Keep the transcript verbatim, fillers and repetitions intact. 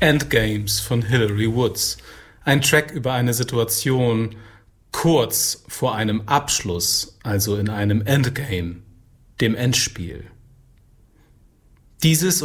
Endgames von Hillary Woods. Ein Track über eine Situation kurz vor einem Abschluss, also in einem Endgame, dem Endspiel. Dieses